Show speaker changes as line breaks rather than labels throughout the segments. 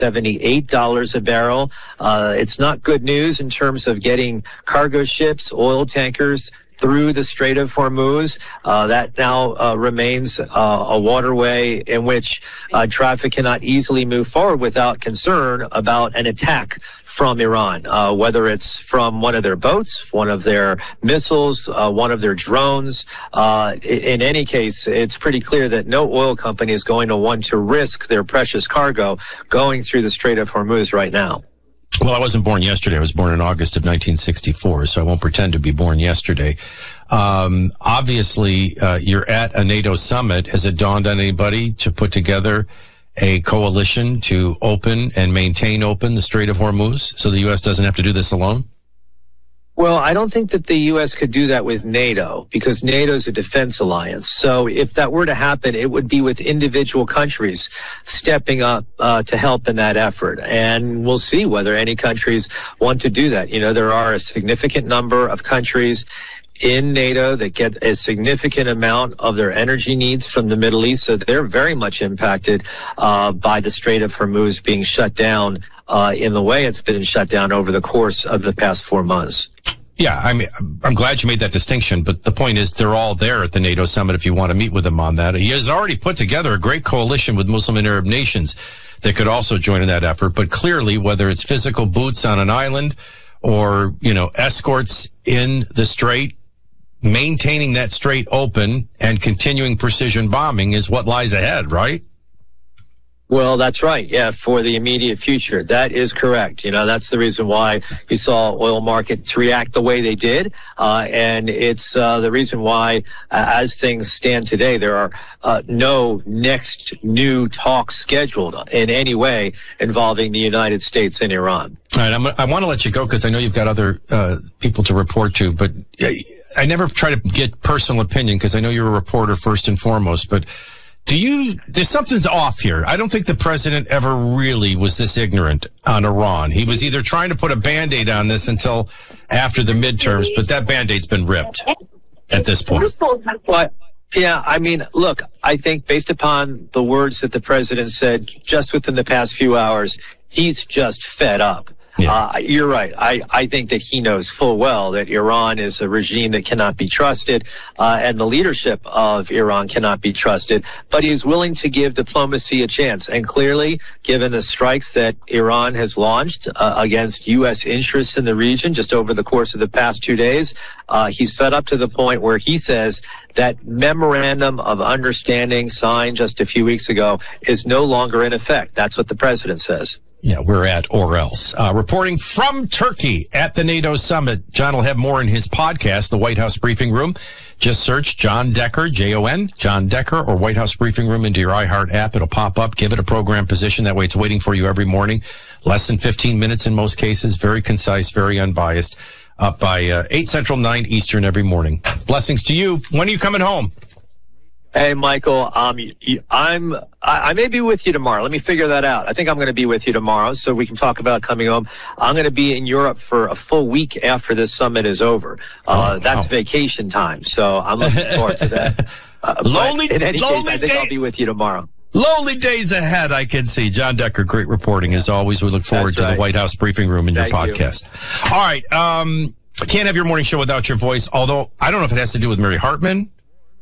$78 a barrel. It's not good news in terms of getting cargo ships, oil tankers through the Strait of Hormuz. That now remains a waterway in which traffic cannot easily move forward without concern about an attack from Iran, whether it's from one of their boats, one of their missiles, one of their drones. In any case, it's pretty clear that no oil company is going to want to risk their precious cargo going through the Strait of Hormuz right now.
Well, I wasn't born yesterday. I was born in August of 1964, so I won't pretend to be born yesterday. Obviously, you're at a NATO summit. Has it dawned on anybody to put together a coalition to open and maintain open the Strait of Hormuz so the U.S. doesn't have to do this alone?
Well, I don't think that the U.S. could do that with NATO because NATO is a defense alliance. So if that were to happen, it would be with individual countries stepping up to help in that effort. And we'll see whether any countries want to do that. You know, there are a significant number of countries in NATO that get a significant amount of their energy needs from the Middle East. So they're very much impacted by the Strait of Hormuz being shut down in the way it's been shut down over the course of the past 4 months.
Yeah, I mean, I'm glad you made that distinction, but the point is they're all there at the NATO summit if you want to meet with him on that. He has already put together a great coalition with Muslim and Arab nations that could also join in that effort. But clearly, whether it's physical boots on an island or, you know, escorts in the strait, maintaining that strait open and continuing precision bombing is what lies ahead, right?
Well, that's right. Yeah, for the immediate future. That is correct. You know, that's the reason why you saw oil markets react the way they did. And it's the reason why, as things stand today, there are no next new talks scheduled in any way involving the United States and Iran.
All right, I want to let you go because I know you've got other people to report to, but I never try to get personal opinion because I know you're a reporter first and foremost, but there's something's off here. I don't think the president ever really was this ignorant on Iran. He was either trying to put a Band-Aid on this until after the midterms, but that Band-Aid's been ripped at this point.
But, yeah, I mean, look, I think based upon the words that the president said just within the past few hours, he's just fed up. Yeah. You're right. I think that he knows full well that Iran is a regime that cannot be trusted, and the leadership of Iran cannot be trusted, but he's willing to give diplomacy a chance. And clearly, given the strikes that Iran has launched against U.S. interests in the region just over the course of the past 2 days, he's fed up to the point where he says that memorandum of understanding signed just a few weeks ago is no longer in effect. That's what the president says.
Yeah, we're at or else. Reporting from Turkey at the NATO summit. John will have more in his podcast, The White House Briefing Room. Just search John Decker, Jon, John Decker, or White House Briefing Room into your iHeart app. It'll pop up. Give it a program position. That way it's waiting for you every morning. Less than 15 minutes in most cases. Very concise, very unbiased. Up by 8 Central, 9 Eastern every morning. Blessings to you. When are you coming home?
Hey, Michael, I may be with you tomorrow. Let me figure that out. I think I'm going to be with you tomorrow so we can talk about coming home. I'm going to be in Europe for a full week after this summit is over. That's vacation time, so I'm looking forward to that. In any case, I think I'll be with you tomorrow.
Lonely days ahead, I can see. John Decker, great reporting as always. We look forward to the White House Briefing Room in your podcast. All right. I can't have your morning show without your voice, although I don't know if it has to do with Mary Hartman,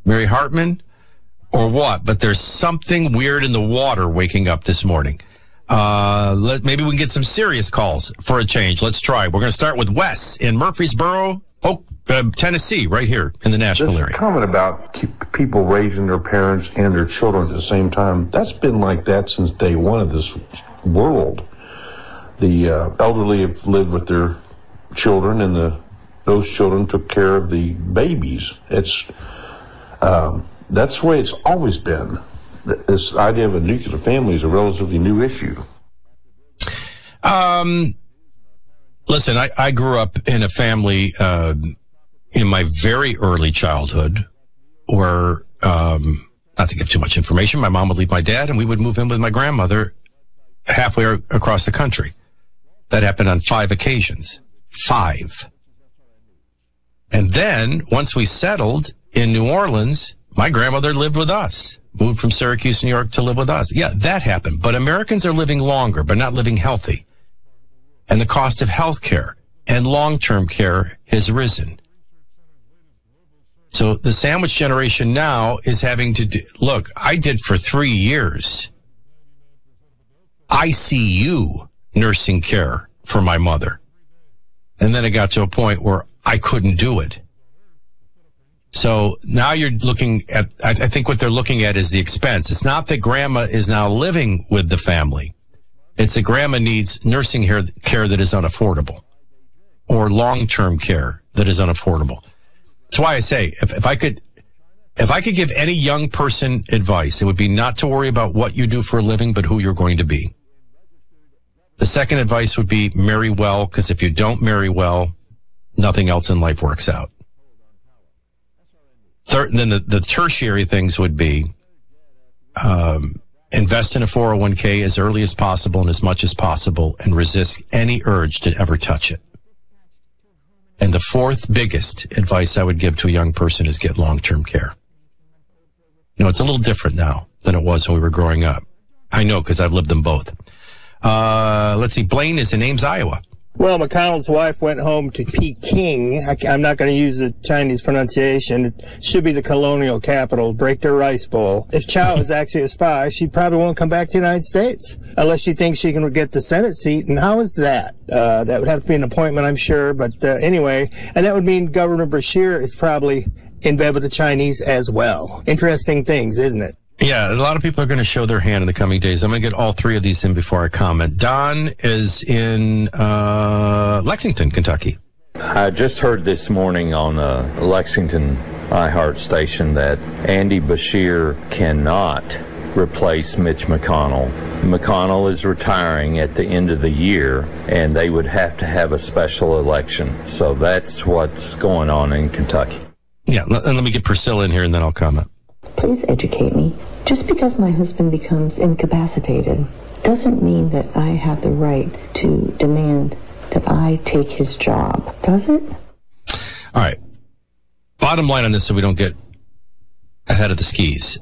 or what, but there's something weird in the water waking up this morning. Maybe we can get some serious calls for a change. Let's try. We're going to start with Wes in Murfreesboro, Tennessee, right here in the Nashville area.
Comment about people raising their parents and their children at the same time, that's been like that since day one of this world. The elderly have lived with their children, and those children took care of the babies. That's the way it's always been. This idea of a nuclear family is a relatively new issue.
Listen, I grew up in a family in my very early childhood where, not to give too much information, my mom would leave my dad and we would move in with my grandmother halfway across the country. That happened on 5 occasions. 5. And then, once we settled in New Orleans, my grandmother lived with us. moved from Syracuse, New York to live with us. Yeah, that happened. But Americans are living longer, but not living healthy. And the cost of health care and long-term care has risen. So the sandwich generation now is having to do, look, I did for 3 years ICU nursing care for my mother. And then it got to a point where I couldn't do it. So now you're looking at, I think what they're looking at is the expense. It's not that grandma is now living with the family. It's that grandma needs nursing care that is unaffordable or long-term care that is unaffordable. That's why I say, if I could give any young person advice, it would be not to worry about what you do for a living, but who you're going to be. The second advice would be marry well, because if you don't marry well, nothing else in life works out. Third, then the tertiary things would be invest in a 401k as early as possible and as much as possible and resist any urge to ever touch it. And the fourth biggest advice I would give to a young person is get long-term care. You know, it's a little different now than it was when we were growing up. I know because I've lived them both. Let's see. Blaine is in Ames, Iowa.
Well, McConnell's wife went home to Peking. I'm not going to use the Chinese pronunciation. It should be the colonial capital. Break their rice bowl. If Chow is actually a spy, she probably won't come back to the United States unless she thinks she can get the Senate seat. And how is that? That would have to be an appointment, I'm sure. But anyway, and that would mean Governor Bashir is probably in bed with the Chinese as well. Interesting things, isn't it?
Yeah, a lot of people are going to show their hand in the coming days. I'm going to get all three of these in before I comment. Don is in Lexington, Kentucky.
I just heard this morning on Lexington iHeart station that Andy Bashir cannot replace Mitch McConnell. McConnell is retiring at the end of the year, and they would have to have a special election. So that's what's going on in Kentucky.
Yeah, let me get Priscilla in here, and then I'll comment.
Please educate me. Just because my husband becomes incapacitated doesn't mean that I have the right to demand that I take his job, does it?
All right. Bottom line on this so we don't get ahead of the skis.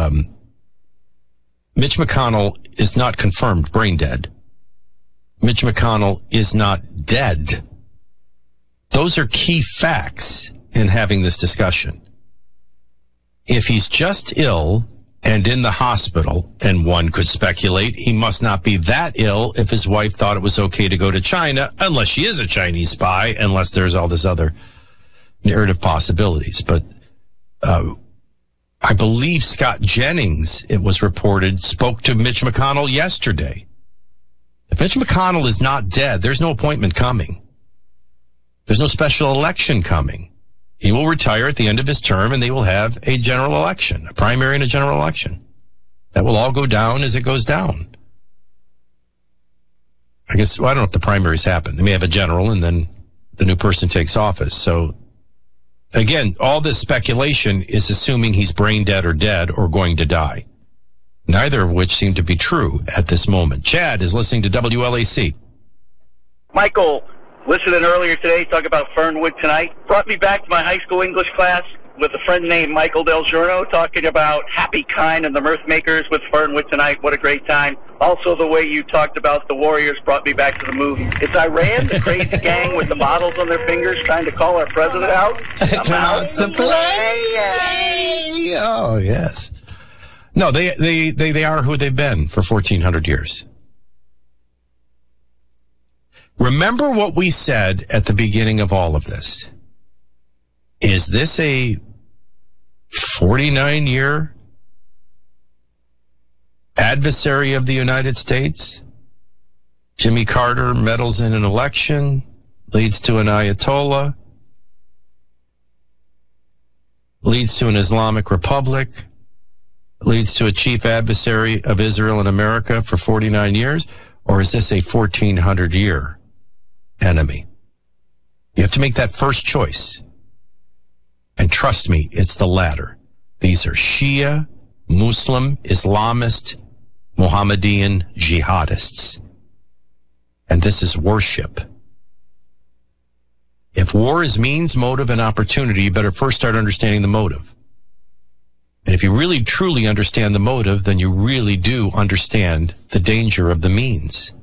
Mitch McConnell is not confirmed brain dead. Mitch McConnell is not dead. Those are key facts in having this discussion. If he's just ill and in the hospital, and one could speculate he must not be that ill if his wife thought it was okay to go to China, unless she is a Chinese spy, unless there's all this other narrative possibilities. But I believe Scott Jennings, it was reported, spoke to Mitch McConnell yesterday. If Mitch McConnell is not dead, there's no appointment coming. There's no special election coming. He will retire at the end of his term, and they will have a general election, a primary and a general election. That will all go down as it goes down. I guess, well, I don't know if the primaries happen. They may have a general, and then the new person takes office. So, again, all this speculation is assuming he's brain dead or going to die. Neither of which seem to be true at this moment. Chad is listening to WLAC.
Michael, listening earlier today, talk about Fernwood tonight, brought me back to my high school English class with a friend named Michael Del Giorno talking about Happy Kind and the Mirth Makers with Fernwood tonight. What a great time. Also, the way you talked about the Warriors brought me back to the movie. It's Iran, the crazy gang with the models on their fingers trying to call our president out.
Come out to play. Oh, yes. No, they are who they've been for 1,400 years. Remember what we said at the beginning of all of this. Is this a 49-year adversary of the United States? Jimmy Carter meddles in an election, leads to an Ayatollah, leads to an Islamic Republic, leads to a chief adversary of Israel and America for 49 years? Or is this a 1,400-year enemy? You have to make that first choice. And trust me, it's the latter. These are Shia, Muslim, Islamist, Mohammedan jihadists. And this is worship. If war is means, motive, and opportunity, you better first start understanding the motive. And if you really truly understand the motive, then you really do understand the danger of the means.